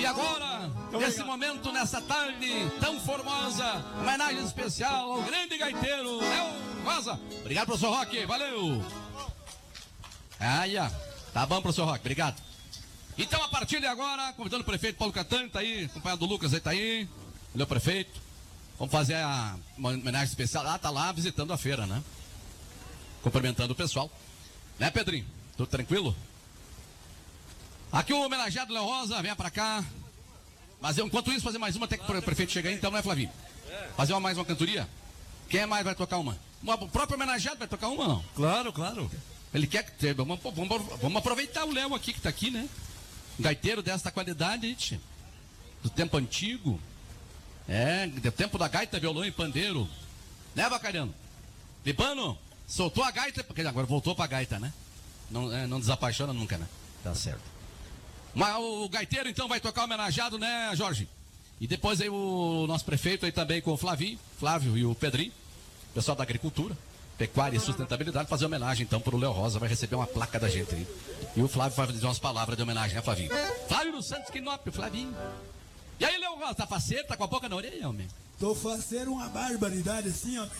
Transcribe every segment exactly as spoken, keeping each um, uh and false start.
E agora, nesse momento, nessa tarde tão formosa, homenagem especial ao grande gaiteiro Léo Rosa. Obrigado, professor Roque, valeu. Aí, ó, tá bom, professor Roque, obrigado. Então, a partir de agora, convidando o prefeito Paulo Catani, tá aí, acompanhado do Lucas, aí tá aí, ele é o prefeito. Vamos fazer a, uma homenagem especial. Ah, tá lá visitando a feira, né? Cumprimentando o pessoal. Né, Pedrinho? Tudo tranquilo? Aqui o homenageado Léo Rosa, venha pra cá. Mas eu, enquanto isso, fazer mais uma até que o prefeito chegar aí, então, né, Flavinho? Fazer uma, mais uma cantoria? Quem mais vai tocar uma? O próprio homenageado vai tocar uma, não? Claro, claro. Ele quer que... Vamos, vamos, vamos aproveitar o Léo aqui, que tá aqui, né? Um gaiteiro desta qualidade, gente. Do tempo antigo. É, do tempo da gaita, violão e pandeiro. Né, Bacariano? Libano, soltou a gaita, porque agora voltou pra gaita, né? Não, é, não desapaixona nunca, né? Tá certo. Mas o gaiteiro, então, vai tocar homenageado, né, Jorge? E depois aí o nosso prefeito aí também com o Flavinho, Flávio e o Pedrinho, pessoal da agricultura, pecuária e sustentabilidade, fazer homenagem, então, pro Léo Rosa, vai receber uma placa da gente aí. E o Flávio vai dizer umas palavras de homenagem, né, Flavinho? Flávio dos Santos Quinop, o Flavinho. E aí, Léo Rosa, tá faceiro, tá com a boca na orelha, homem? Tô fazendo uma barbaridade assim, ó.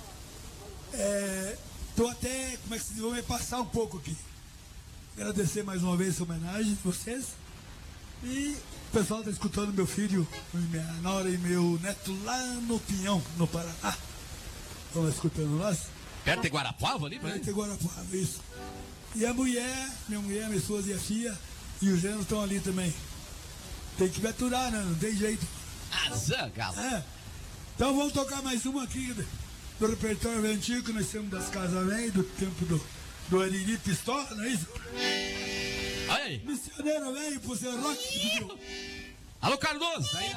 É, tô até, como é que se diz, vou me passar um pouco aqui. Agradecer mais uma vez essa homenagem de vocês. E o pessoal tá escutando meu filho, minha nora e meu neto lá no Pinhão, no Paraná. Estão escutando nós? Perto de Guarapuava ali, Perto de Guarapuava, isso. E a mulher, minha mulher, minha esposa e a filha, e os gêneros estão ali também. Tem que me aturar, né? Não tem jeito. Azã, galo. É. Então vamos tocar mais uma aqui do repertório antigo que nós temos das casas velhas, do tempo do, do Ariri Pistola, não é isso? Aí. Missioneiro velho, por ser rock. Alô, Cardoso. Aí.